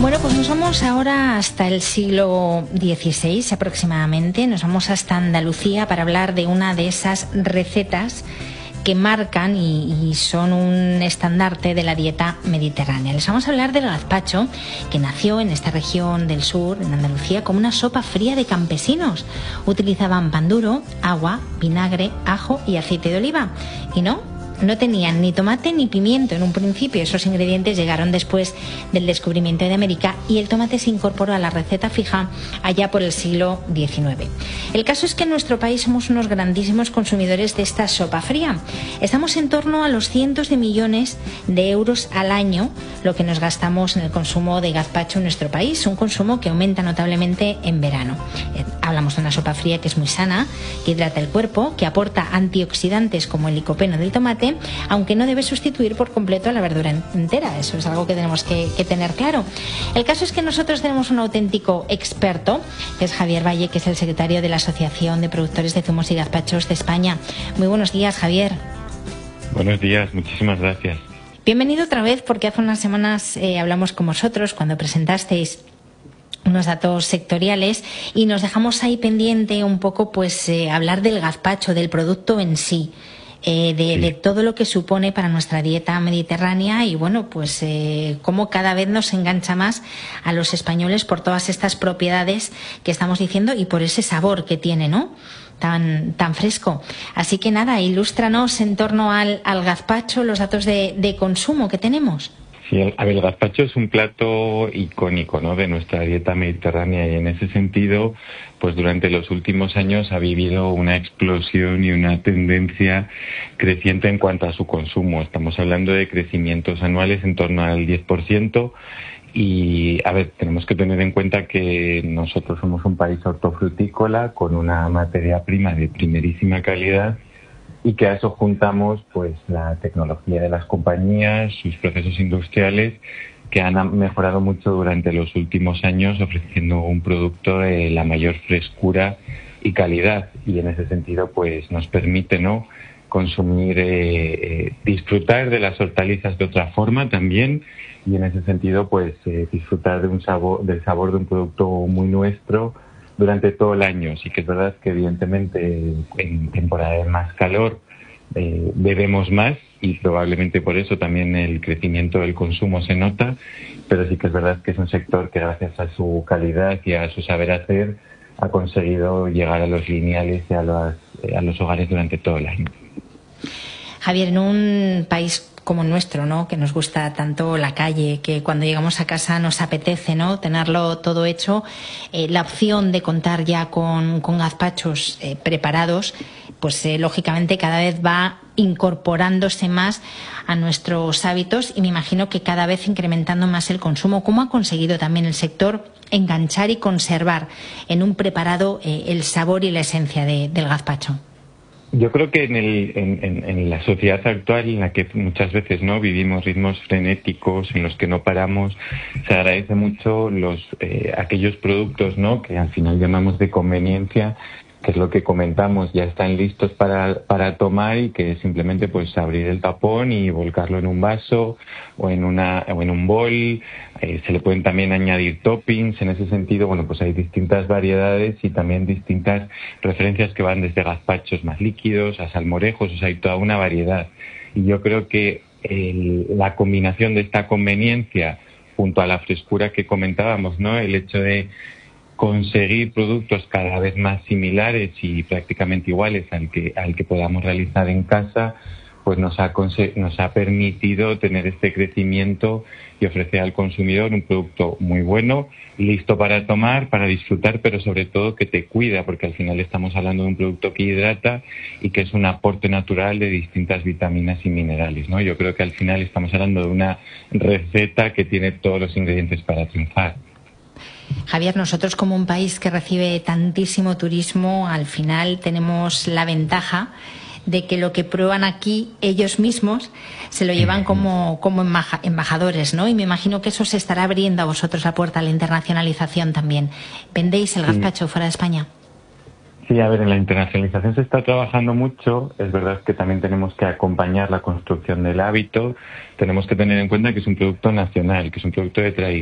Bueno, pues nos vamos ahora hasta el siglo XVI aproximadamente. Nos vamos hasta Andalucía para hablar de una de esas recetas que marcan y son un estandarte de la dieta mediterránea. Les vamos a hablar del gazpacho, que nació en esta región del sur, en Andalucía, como una sopa fría de campesinos. Utilizaban pan duro, agua, vinagre, ajo y aceite de oliva. Y no tenían ni tomate ni pimiento en un principio. Esos ingredientes llegaron después del descubrimiento de América y el tomate se incorporó a la receta fija allá por el siglo XIX. El caso es que en nuestro país somos unos grandísimos consumidores de esta sopa fría. Estamos en torno a los cientos de millones de euros al año lo que nos gastamos en el consumo de gazpacho en nuestro país, un consumo que aumenta notablemente en verano. Hablamos de una sopa fría que es muy sana, que hidrata el cuerpo, que aporta antioxidantes como el licopeno del tomate, aunque no debe sustituir por completo a la verdura entera. Eso es algo que tenemos que tener claro. El caso es que nosotros tenemos un auténtico experto, que es Javier Valle, que es el secretario de la Asociación de Productores de Zumos y Gazpachos de España. Muy buenos días, Javier. Buenos días, muchísimas gracias. Bienvenido otra vez, porque hace unas semanas hablamos con vosotros cuando presentasteis unos datos sectoriales y nos dejamos ahí pendiente un poco hablar del gazpacho, del producto en sí. De todo lo que supone para nuestra dieta mediterránea y cómo cada vez nos engancha más a los españoles por todas estas propiedades que estamos diciendo y por ese sabor que tiene, ¿no? Tan fresco. Así que nada, ilústranos en torno al gazpacho, los datos de consumo que tenemos. Sí, el gazpacho es un plato icónico, ¿no?, de nuestra dieta mediterránea y en ese sentido, pues durante los últimos años ha vivido una explosión y una tendencia creciente en cuanto a su consumo. Estamos hablando de crecimientos anuales en torno al 10%. Y, tenemos que tener en cuenta que nosotros somos un país hortofrutícola con una materia prima de primerísima calidad y que a eso juntamos pues la tecnología de las compañías, sus procesos industriales que han mejorado mucho durante los últimos años ofreciendo un producto de la mayor frescura y calidad y en ese sentido pues nos permite consumir, disfrutar de las hortalizas de otra forma también y en ese sentido pues disfrutar del sabor de un producto muy nuestro durante todo el año. Sí que es verdad que evidentemente en temporada de más calor bebemos más y probablemente por eso también el crecimiento del consumo se nota, pero sí que es verdad que es un sector que gracias a su calidad y a su saber hacer ha conseguido llegar a los lineales y a los hogares durante todo el año. Javier, en un país como el nuestro, ¿no?, que nos gusta tanto la calle, que cuando llegamos a casa nos apetece, ¿no?, tenerlo todo hecho, la opción de contar ya con gazpachos preparados, pues lógicamente cada vez va incorporándose más a nuestros hábitos y me imagino que cada vez incrementando más el consumo. ¿Cómo ha conseguido también el sector enganchar y conservar en un preparado el sabor y la esencia del gazpacho? Yo creo que en la sociedad actual en la que muchas veces vivimos ritmos frenéticos en los que no paramos, se agradece mucho aquellos productos que al final llamamos de conveniencia, que es lo que comentamos, ya están listos para tomar y que simplemente pues abrir el tapón y volcarlo en un vaso o en un bol. Se le pueden también añadir toppings. En ese sentido, pues hay distintas variedades y también distintas referencias que van desde gazpachos más líquidos a salmorejos, o sea, hay toda una variedad. Y yo creo que la combinación de esta conveniencia junto a la frescura que comentábamos, el hecho de conseguir productos cada vez más similares y prácticamente iguales al que podamos realizar en casa, pues nos ha permitido tener este crecimiento y ofrecer al consumidor un producto muy bueno, listo para tomar, para disfrutar, pero sobre todo que te cuida, porque al final estamos hablando de un producto que hidrata y que es un aporte natural de distintas vitaminas y minerales, ¿no? Yo creo que al final estamos hablando de una receta que tiene todos los ingredientes para triunfar. Javier, nosotros como un país que recibe tantísimo turismo, al final tenemos la ventaja de que lo que prueban aquí ellos mismos se lo llevan como embajadores, ¿no? Y me imagino que eso se estará abriendo a vosotros la puerta a la internacionalización también. ¿Vendéis el gazpacho fuera de España? Sí, en la internacionalización se está trabajando mucho. Es verdad que también tenemos que acompañar la construcción del hábito. Tenemos que tener en cuenta que es un producto nacional, que es un producto de tradición.